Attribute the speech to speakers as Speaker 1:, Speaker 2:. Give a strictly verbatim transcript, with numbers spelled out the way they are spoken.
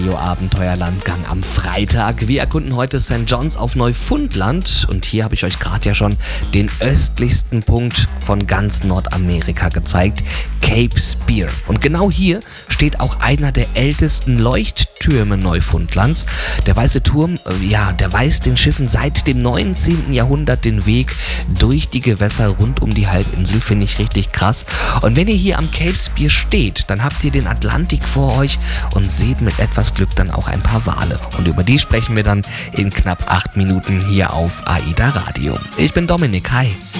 Speaker 1: Abenteuerlandgang am Freitag. Wir erkunden heute Sankt John's auf Neufundland und hier habe ich euch gerade ja schon den östlichsten Punkt von ganz Nordamerika gezeigt, Cape Spear. Und genau hier steht auch einer der ältesten Leuchttürme Neufundlands. Der weiße Turm, äh, ja, der weist den Schiffen seit dem neunzehnten Jahrhundert den Weg durch die Gewässer rund um die Halbinsel, finde ich richtig krass. Und wenn ihr hier am Cape Spear steht, dann habt ihr den Atlantik vor euch und seht mit etwas Glück dann auch ein paar Wale. Und über die sprechen wir dann in knapp acht Minuten hier auf AIDA Radio. Ich bin Dominik, hi.